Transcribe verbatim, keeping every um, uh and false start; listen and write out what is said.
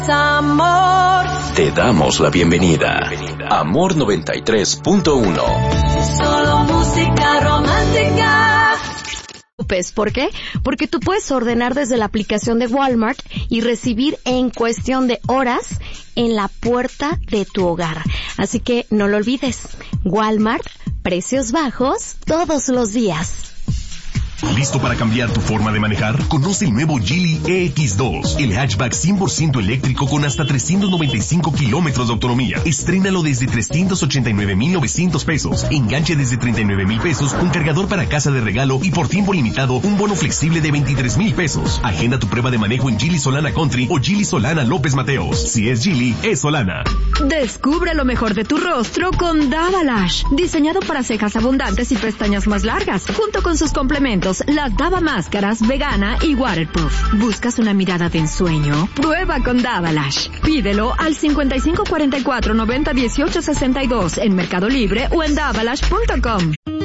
Amor. Te damos la bienvenida. Amor noventa y tres punto uno. Solo música romántica. ¿Por qué? Porque tú puedes ordenar desde la aplicación de Walmart y recibir en cuestión de horas en la puerta de tu hogar. Así que no lo olvides. Walmart, precios bajos todos los días. ¿Listo para cambiar tu forma de manejar? Conoce el nuevo Geely E X dos, el hatchback cien por ciento eléctrico con hasta trescientos noventa y cinco kilómetros de autonomía. Estrénalo desde trescientos ochenta y nueve mil novecientos pesos. Enganche desde treinta y nueve mil pesos, un cargador para casa de regalo y por tiempo limitado un bono flexible de veintitrés mil pesos. Agenda tu prueba de manejo en Geely Solana Country o Geely Solana López Mateos. Si es Geely, es Solana. Descubre lo mejor de tu rostro con Dava Lash, diseñado para cejas abundantes y pestañas más largas, junto con sus complementos. Las Dava Máscaras vegana y waterproof. ¿Buscas una mirada de ensueño? Prueba con Dava Lash. Pídelo al cincuenta y cinco cuarenta y cuatro noventa dieciocho sesenta y dos en Mercado Libre o en davalash punto com.